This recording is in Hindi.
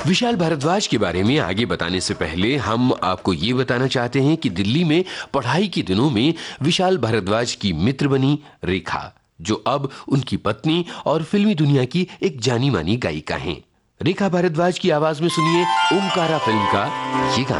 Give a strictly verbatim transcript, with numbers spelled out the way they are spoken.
विशाल भारद्वाज के बारे में आगे बताने से पहले हम आपको ये बताना चाहते हैं कि दिल्ली में पढ़ाई के दिनों में विशाल भारद्वाज की मित्र बनी रेखा, जो अब उनकी पत्नी और फिल्मी दुनिया की एक जानी मानी गायिका हैं। रेखा भारद्वाज की आवाज में सुनिए ओमकारा फिल्म का ये गाना।